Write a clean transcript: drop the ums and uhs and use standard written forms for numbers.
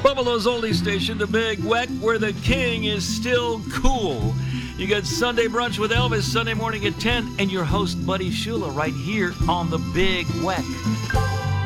Buffalo's oldie station, the Big Weck, where the king is still cool. You got Sunday Brunch with Elvis, Sunday morning at 10, and your host, Buddy Shula, right here on the Big Weck.